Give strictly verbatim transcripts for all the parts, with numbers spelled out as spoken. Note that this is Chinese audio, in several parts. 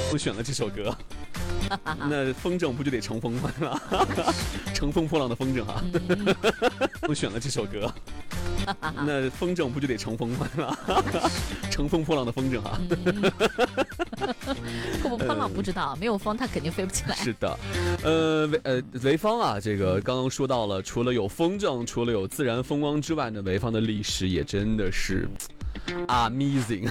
我选了这首歌。那风筝不就得乘风吗？乘风破浪的风筝哈。我选了这首歌。那风筝不就得乘风吗？乘风破浪的风筝哈。 破不破浪不知道，没有风它肯定飞不起来。 是的，呃，潍呃潍坊啊，这个刚刚说到了，除了有风筝，除了有自然风光之外呢，潍坊的历史也真的是 amazing，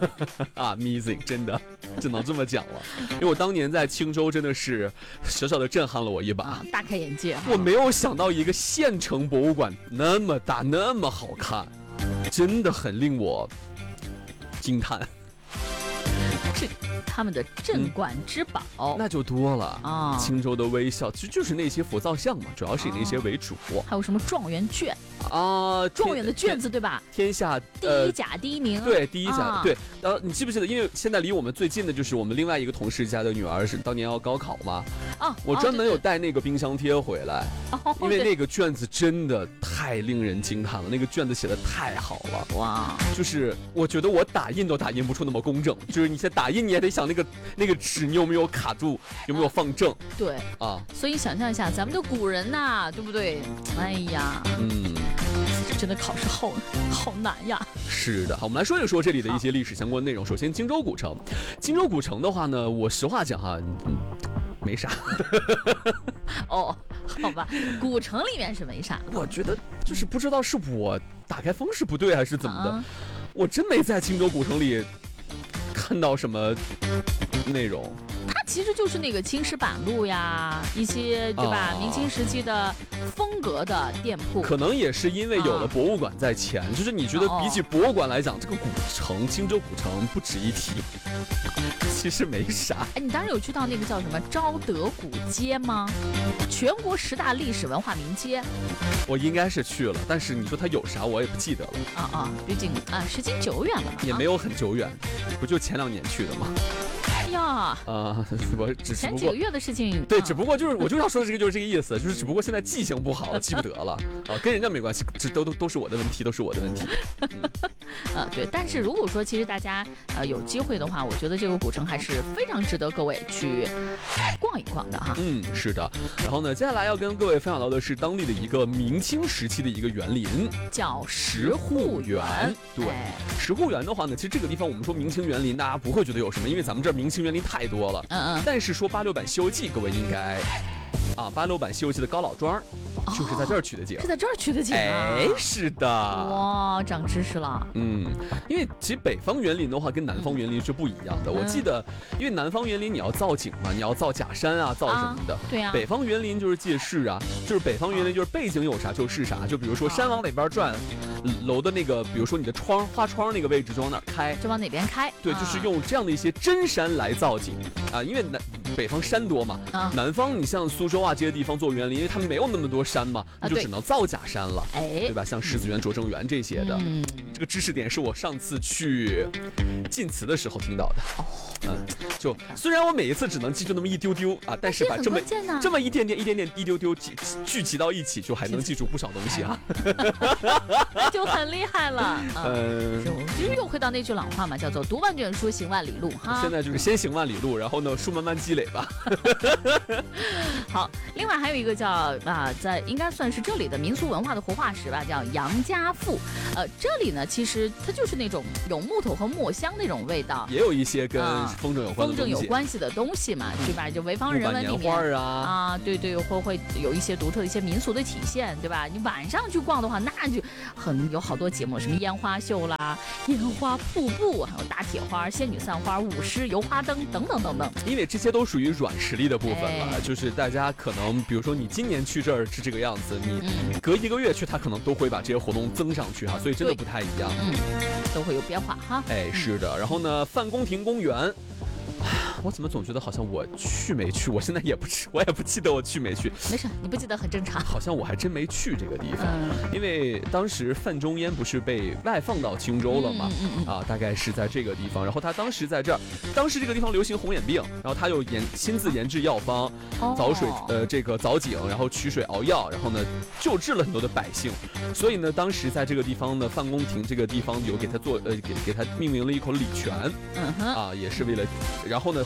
amazing， 真的只能这么讲了。因为我当年在青州真的是小小的震撼了我一把， 啊、大开眼界。 我没有想到一个县城博物馆那么大，那么好看，真的很令我惊叹。 是他们的镇馆之宝、 嗯、那就多了啊！ 青州的微笑其实就是那些佛造像嘛，主要是以那些为主。 啊、还有什么状元卷啊？ 状元的卷子对吧？ 天下、 呃、第一甲第一名， 对，第一甲、 啊、 对。然后你记不记得？因为现在离我们最近的就是我们另外一个同事家的女儿是当年要高考嘛。 啊， 我专门有带那个冰箱贴回来， 哦、 因为那个卷子真的太令人惊叹了，那个卷子写的太好了， 哇！ 就是我觉得我打印都打印不出那么工整，就是你现在打印你也得想那个那个纸你有没有卡住，有没有放正？ 对啊， 所以想象一下咱们的古人呐、啊，对不对？哎呀， 嗯， 真的考试好好难呀。 是的，好，我们来说一说这里的一些历史相关内容。首先，荆州古城，荆州古城的话呢，我实话讲哈，嗯，没啥。 哦，好吧，古城里面是没啥。 我觉得就是不知道是我打开方式不对还是怎么的， 啊、 我真没在荆州古城里看到什么内容。 它其实就是那个青石板路呀，一些对吧、啊？明清时期的风格的店铺。 可能也是因为有了博物馆在前，啊、就是你觉得比起博物馆来讲，哦、这个古城荆州古城不值一提。其实没啥。 哎，你当时有去到那个叫什么昭德古街吗？全国十大历史文化名街。 我应该是去了，但是你说它有啥，我也不记得了。 啊啊，毕竟啊，时间久远了嘛。 也没有很久远，不就前两年去的吗？ 呀， 啊、呃，我只前几个月的事情， 对，只不过就是我就要说的这个就是这个意思，就是只不过现在记性不好，记不得了啊，跟人家没关系，这都都都是我的问题，都是我的问题。嗯， 呃，对，但是如果说其实大家呃有机会的话，我觉得这个古城还是非常值得各位去逛一逛的哈。 嗯，是的。然后呢，接下来要跟各位分享到的是当地的一个明清时期的一个园林， 叫石户园。对， 哎、 石户园的话呢，其实这个地方我们说明清园林，大家不会觉得有什么，因为咱们这儿明清园林太多了。 嗯嗯。 但是说八六版《西游记》，各位应该啊，八六版《西游记》的高老庄。就是在这儿取的景、 哦，是在这儿取的景啊！ 哎，是的， 哇，长知识了。 嗯，因为其实北方园林的话跟南方园林是不一样的。嗯、我记得，因为南方园林你要造景嘛，你要造假山啊，造什么的。 啊对啊。 北方园林就是借势啊，就是北方园林就是背景有啥就是啥，就比如说山往哪边转，楼的那个，比如说你的窗花窗那个位置就往哪儿开， 就往哪边开。 对，就是用这样的一些真山来造景啊，因为南北方山多嘛，啊、南方你像苏州啊这些地方做园林，因为他们没有那么多山嘛，那就只能造假山了， 哎、啊， 对吧？像狮子园、拙政园这些的，嗯，这个知识点是我上次去晋祠的时候听到的。 哦， 嗯，就虽然我每一次只能记住那么一丢丢啊，但是把这么这么一点点、一点点、一丢丢聚聚集到一起，就还能记住不少东西啊， 那就很厉害了。 嗯， 其实又回到那句老话嘛，叫做读万卷书，行万里路哈。 现在就是先行万里路，然后呢，书慢慢积累吧。 好，另外还有一个叫啊，在应该算是这里的民俗文化的活化石吧，叫杨家埠。呃，这里呢，其实它就是那种有木头和墨香那种味道， 也有一些跟风筝有关的风筝有关系的东西嘛，对吧？就潍坊人文里面啊， 啊，对对，会会有一些独特的一些民俗的体现，对吧？你晚上去逛的话，那就很有好多节目，什么烟花秀啦、烟花瀑布，还有打铁花、仙女散花、舞狮、油花灯等等等等。 因为这些都属于软实力的部分了， 哎、 就是大家可能，比如说你今年去这儿是这个样子，你隔一个月去，他可能都会把这些活动增上去哈，所以真的不太一样， 嗯，都会有变化哈。 哎，是的。然后呢，范公亭公园。我怎么总觉得好像我去没去？我现在也不知，我也不记得我去没去。 没事，你不记得很正常。 好像我还真没去这个地方， 嗯、 因为当时范仲淹不是被外放到青州了嘛， 嗯嗯嗯、 啊，大概是在这个地方。然后他当时在这儿，当时这个地方流行红眼病，然后他又研亲自研制药方， 哦、 凿水呃这个凿井，然后取水熬药，然后呢救治了很多的百姓。所以呢，当时在这个地方呢，范公亭这个地方有给他做呃给给他命名了一口礼泉， 嗯哼， 啊，也是为了，然后呢。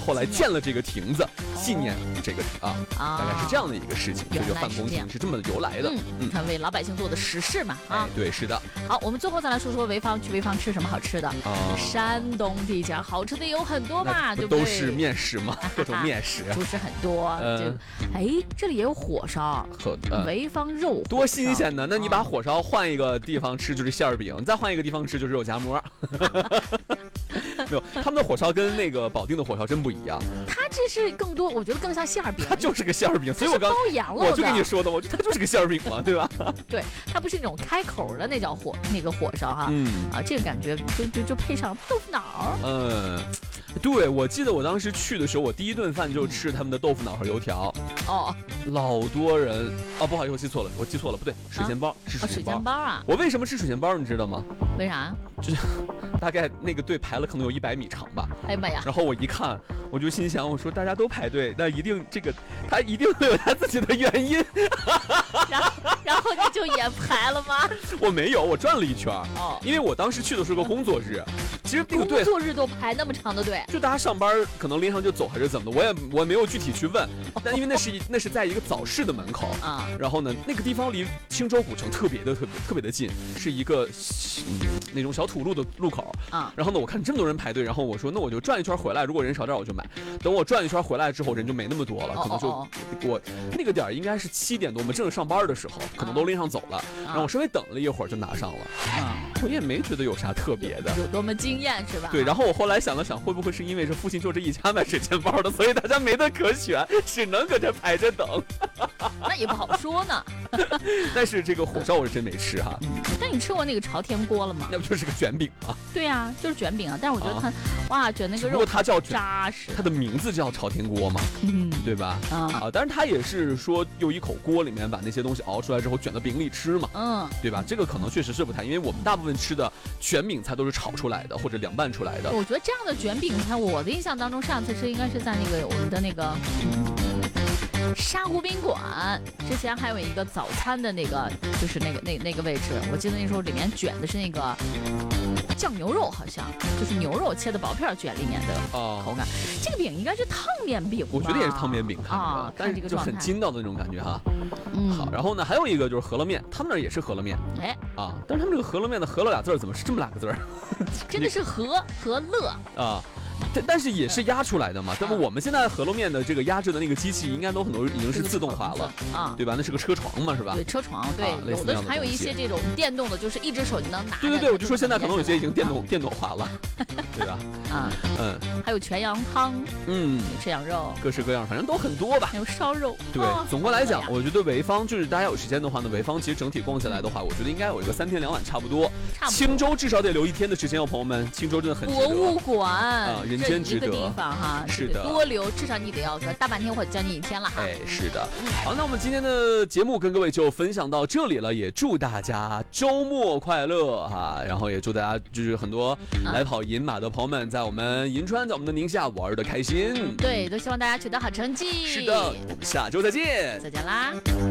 后来建了这个亭子，纪念这个啊， 啊大概是这样的一个事情，所以就范公亭是这么由来的。 嗯，他为老百姓做的实事嘛啊。 对，是的。 好，我们最后再来说说潍坊，去潍坊吃什么好吃的？山东地界好吃的有很多嘛，对不对？ 都是面食嘛，各种面食， 主食很多。哎，这里也有火烧，潍坊肉多新鲜呢！那你把火烧换一个地方吃就是馅儿饼，你再换一个地方吃就是肉夹馍。没有，他们的火烧跟那个保定的火烧真不一样。 它这是更多，我觉得更像馅儿饼。 它就是个馅儿饼，所以我刚包羊肉， 我就跟你说的，我觉得它就是个馅儿饼嘛，对吧？ 对，它不是那种开口的那叫火那个火烧哈，嗯啊，这个感觉就就就配上豆腐脑。 嗯，对，我记得我当时去的时候，我第一顿饭就吃他们的豆腐脑和油条。哦，老多人哦，不好意思，我记错了，我记错了，不对，水煎包是水煎包啊。 我为什么吃水煎包，你知道吗？ 为啥？ 就是大概那个队排了可能有一百米长吧。 哎呀妈呀！ 然后我一看，我就心想，我说大家都排队，那一定这个他一定会有他自己的原因。 然后然后你就也排了吗？ 我没有，我转了一圈。哦，因为我当时去的是个工作日，其实那个队工作日都排那么长的队， 就大家上班可能临上就走还是怎么的，我也我没有具体去问。但因为那是那是在一个早市的门口啊，然后呢，那个地方离青州古城特别的特别特别的近，是一个、嗯、那种小土路的路口啊。然后呢，我看这么多人排队，然后我说那我就转一圈回来，如果人少点我就买。等我转一圈回来之后，人就没那么多了，可能就哦哦我那个点应该是七点多，我们正上班的时候，可能都拎上走了。然后我稍微等了一会儿就拿上了，啊，我也没觉得有啥特别的， 有多么惊艳是吧？ 对。然后我后来想了想，会不会是因为这附近就这一家卖水煎包的，所以大家没得可选，只能搁这排着等。 那也不好说呢。 但是这个火烧我是真没吃哈。 嗯，但你吃过那个朝天锅了吗？ 那不就是个卷饼吗？ 对呀、啊，就是卷饼啊。但是我觉得它，啊、哇，卷那个肉， 不过它叫扎实， 它的名字叫朝天锅嘛，嗯，对吧？啊啊，但是它也是说用一口锅里面把那些东西熬出来之后卷到饼里吃嘛，嗯，对吧？这个可能确实是不太，因为我们大部分吃的卷饼菜都是炒出来的或者凉拌出来的。 我觉得这样的卷饼菜，我的印象当中上次吃应该是在那个我们的那个。嗯沙湖宾馆之前还有一个早餐的那个，就是那个那那个位置，我记得那时候里面卷的是那个酱牛肉，好像就是牛肉切的薄片卷里面的口感。哦、这个饼应该是烫面饼吧？ 我觉得也是烫面饼啊，但是就很筋道的那种感觉哈。嗯，好，然后呢，还有一个就是饸饹面，他们那儿也是饸饹面，哎啊，但是他们这个饸饹面的饸饹俩字怎么是这么俩个字儿？ 真的是和和乐啊。但但是也是压出来的嘛，那么我们现在饸饹面的这个压制的那个机器，应该都很多已经是自动化了啊，对吧？那是个车床嘛，是吧？ 对，车床，对，啊、有的还有一些这种电动的，就是一只手就能拿。 对对对，我就说现在可能有些已经电动电动化了，对吧？ 啊，嗯，还有全羊汤，嗯，吃羊肉， 各式各样，反正都很多吧。 还有烧肉， 对，总括来讲，我觉得潍坊就是大家有时间的话呢，潍坊其实整体逛下来的话，我觉得应该有一个三天两晚差不多。 差不多。 青州至少得留一天的时间哦，朋友们，青州真的很值得。 博物馆啊，人间值得。 地方哈， 是的， 多留至少你得要个大半天或者将近一天了哈。 哎，是的。好，那我们今天的节目跟各位就分享到这里了，也祝大家周末快乐哈，然后也祝大家就是很多来跑银马的朋友们，在我们银川，在我们的宁夏玩的开心。 对，都希望大家取得好成绩。 是的，我们下周再见。 再见啦。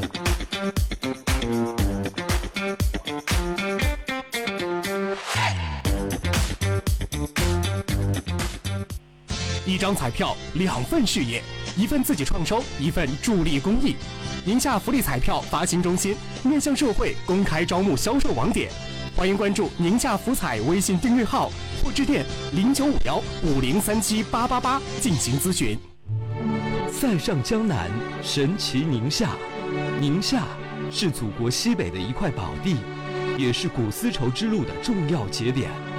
一张彩票，两份事业，一份自己创收，一份助力公益。宁夏福利彩票发行中心面向社会公开招募销售网点，欢迎关注宁夏福彩微信订阅号或致电零九五幺五零三七八八八进行咨询。 塞上江南，神奇宁夏。宁夏是祖国西北的一块宝地，也是古丝绸之路的重要节点。